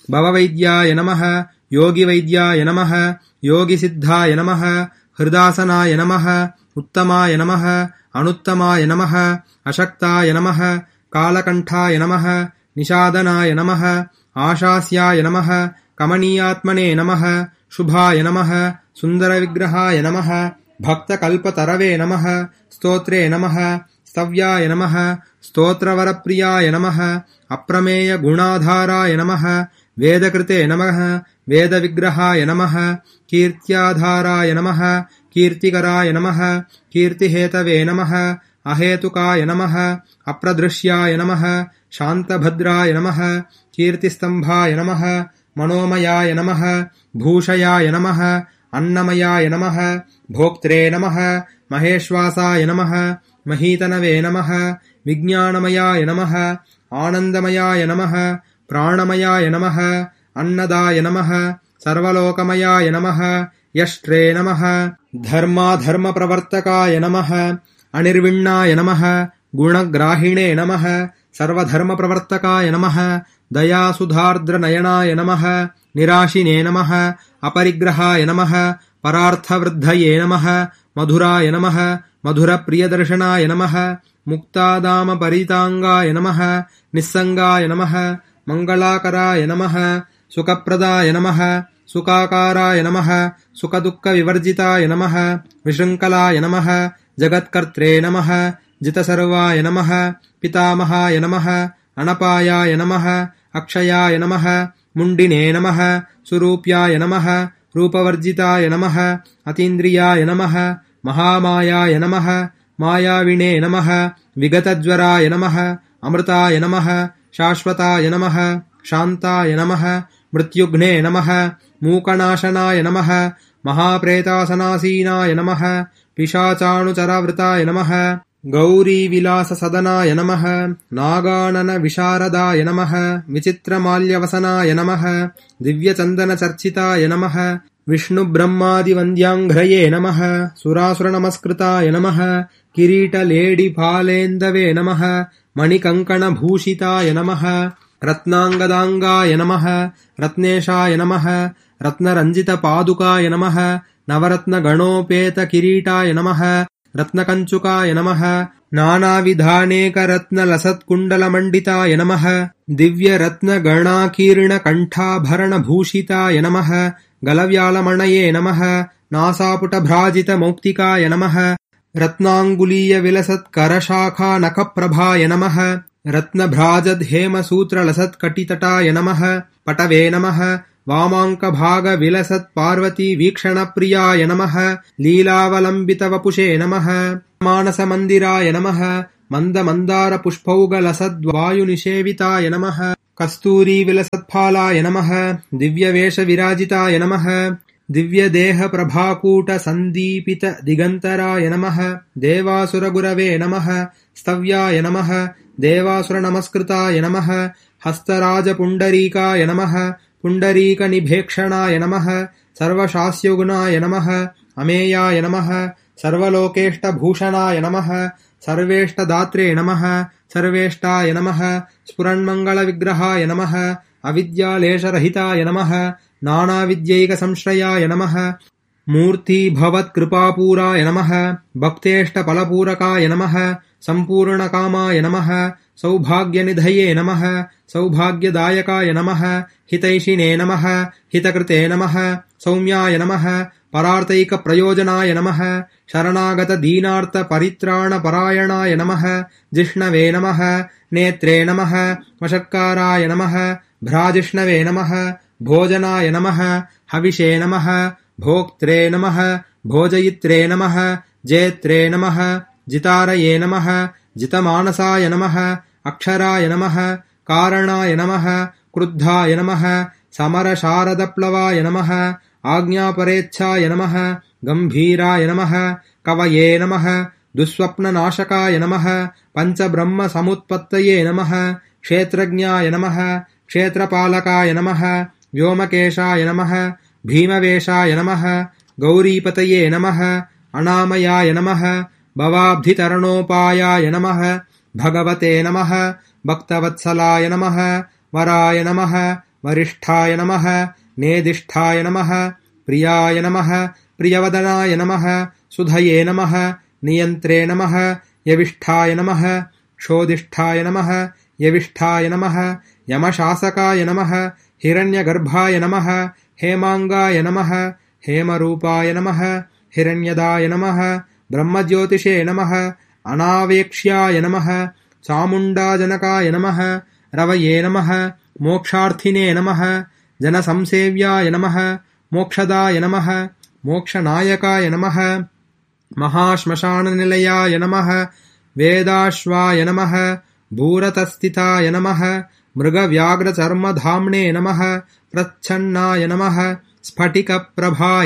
भववैद्याय नमः योगिवैद्याय नमः योगिसिद्धाय नमः हृदासनाय नमः उत्तमाय नमः अनुत्तमाय नमः अशक्ताय नमः कालकण्ठाय नमः निषादनाय नमः आशास्याय नमः कमनीयात्मने नमः शुभाय नमः सुन्दरविग्रहाय नमः भक्तकल्पतरवे नमः स्तोत्रे नमः स्तव्याय नमः स्तोत्रवरप्रियाय नमः अप्रमेयगुणाधाराय नमः वेदकृते नमः वेदविग्रहाय नमः कीर्त्याधाराय नमः कीर्तिकराय नमः कीर्तिहेतवे नमः अहेतुकाय नमः अप्रदृश्याय नमः शान्तभद्राय नमः कीर्तिस्तम्भाय नमः मनोमयाय नमः भूषयाय नमः अन्नमयाय नमः भोक्त्रे नमः महेश्वासाय नमः महीतनवे नमः विज्ञानमयाय नमः आनन्दमयाय नमः प्राणमयाय नमः अन्नदाय नमः सर्वलोकमयाय नमः यष्ट्रे नमः धर्माधर्मप्रवर्तकाय नमः अनिर्विण्णाय नमः गुणग्राहिणे नमः सर्वधर्मप्रवर्तकाय नमः दयासुधार्द्रनयनाय नमः निराशिने नमः अपरिग्रहाय नमः परार्थवृद्धये नमः मधुराय नमः मधुरप्रियदर्शनाय नमः मुक्तादामपरिताङ्गाय नमः निस्सङ्गाय नमः मङ्गलाकराय नमः सुखप्रदाय नमः सुखाकाराय नमः सुखदुःखविवर्जिताय नमः विशृङ्खलाय नमः जगत्कर्त्रे नमः जितसर्वाय नमः पितामहाय नमः अनपायाय नमः अक्षयाय नमः मुण्डिने नमः सुरूप्याय नमः रूपवर्जिताय नमः अतीन्द्रियाय नमः महामायाय नमः मायाविने नमः विगतज्वराय नमः अमृताय नमः शाश्वताय नमः शान्ताय नमः मृत्युघ्ने नमः मूकनाशनाय नमः महाप्रेतासनासीनाय नमः पिशाचाणुचरावृताय नमः गौरीविलाससदनाय नमः नागाननविशारदाय नमः विचित्रमाल्यवसनाय नमः दिव्यचन्दनचर्चिताय नमः विष्णुब्रह्मादिवन्द्याङ्घ्रये नमः सुरासुरनमस्कृताय नमः किरीटलेडिफालेन्दवे नमः मणिकङ्कणभूषिताय नमः रत्नाङ्गदाङ्गाय नमः रत्नेशाय नमः रत्नरञ्जितपादुकाय नमः नवरत्नगणोपेतकिरीटाय नमः रत्नकञ्चुकाय नमः नानाविधानेकरत्नलसत्कुण्डलमण्डिताय नमः दिव्यरत्नगणाकीर्णकण्ठाभरणभूषिताय नमः गलव्यालमणये नमः नासापुटभ्राजितमौक्तिकाय नमः रत्नाङ्गुलीयविलसत्करशाखानखप्रभाय नमः रत्नभ्राजद्धेमसूत्रलसत्कटितटाय नमः पटवे नमः वामाङ्कभागविलसत्पार्वतीवीक्षणप्रियाय नमः लीलावलम्बितवपुषे नमः मानसमन्दिराय नमः मन्दमन्दारपुष्पौगलसद्वायुनिषेविताय नमः कस्तूरीविलसत्फालाय नमः दिव्यवेषविराजिताय नमः दिव्यदेहप्रभाकूटसन्दीपितदिगन्तराय नमः देवासुरगुरवे नमः स्तव्याय नमः देवासुरनमस्कृताय नमः हस्तराजपुण्डरीकाय नमः पुण्डरीकनिभेक्षणाय नमः सर्वशास्यगुणाय नमः अमेयाय नमः सर्वलोकेष्टभूषणाय नमः सर्वेष्टदात्रे नमः सर्वेष्टाय नमः स्फुरन्मङ्गलविग्रहाय नमः अविद्यालेशरहिताय नमः नानाविद्यैकसंश्रयाय नमः मूर्तिभवत्कृपापूराय नमः भक्तेष्टफलपूरकाय नमः सम्पूर्णकामाय नमः सौभाग्यनिधये नमः सौभाग्यदायकाय नमः हितैषिणे नमः हितकृते नमः सौम्याय नमः परार्थैकप्रयोजनाय नमः शरणागतदीनार्तपरित्राणपरायणाय नमः जिष्णवे नमः नेत्रे नमः वषट्काराय नमः भ्राजिष्णवे नमः भोजनाय नमः हविषे नमः भोक्त्रे नमः भोजयित्रे नमः जेत्रे नमः जितारये नमः जितमानसाय नमः अक्षराय नमः कारणाय नमः क्रुद्धाय नमः समरशारदप्लवाय नमः आज्ञापरेच्छाय नमः गम्भीराय नमः कवये नमः दुःस्वप्ननाशकाय नमः पञ्चब्रह्मसमुत्पत्तये नमः क्षेत्रज्ञाय नमः क्षेत्रपालकाय नमः व्योमकेशाय नमः भीमवेशाय नमः गौरीपतये नमः अनामयाय नमः भवाब्धितरणोपायाय नमः भगवते नमः भक्तवत्सलाय नमः वराय नमः वरिष्ठाय नमः नेदिष्ठाय नमः प्रियाय नमः प्रियवदनाय नमः सुधये नमः नियन्त्रे नमः यविष्ठाय नमः क्षोदिष्ठाय नमः यविष्ठाय नमः यमशासकाय नमः हिरण्यगर्भाय नमः हेमांगाय नमः हेमरूपाय नमः हिरण्यदाय नमः ब्रह्मज्योतिषे नमः अनावेक्ष्याय नमः चामुण्डाजनकाय नमः रवये नमः मोक्षार्थिने नमः जनसंसेव्याय नमः मोक्षदाय नमः मोक्षनायकाय नमः महाश्मशाननिलयाय नमः वेदाश्वाय नमः भूरतस्थिताय नमः मृगव्याघ्रचर्मधाम्ने नमः प्रच्छन्नाय नमः स्फटिकप्रभाय